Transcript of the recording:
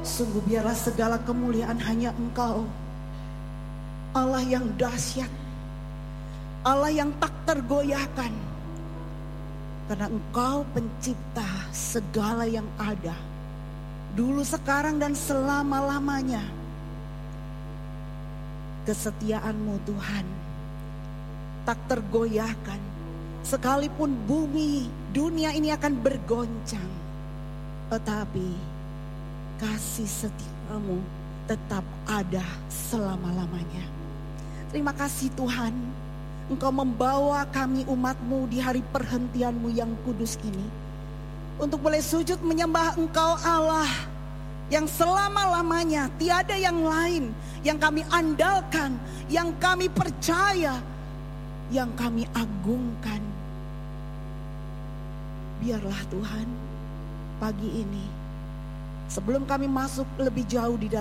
Sungguh biarlah segala kemuliaan hanya Engkau, Allah yang dahsyat, Allah yang tak tergoyahkan. Karena Engkau pencipta segala yang ada, dulu, sekarang, dan selama-lamanya. Kesetiaan-Mu Tuhan tak tergoyahkan. Sekalipun bumi, dunia ini akan bergoncang, tetapi kasih setia-Mu tetap ada selama-lamanya. Terima kasih Tuhan, Engkau membawa kami umat-Mu di hari perhentian-Mu yang kudus ini, untuk boleh sujud menyembah Engkau Allah yang selama-lamanya. Tiada yang lain yang kami andalkan, yang kami percaya, yang kami agungkan. Biarlah Tuhan, pagi ini sebelum kami masuk lebih jauh di dalam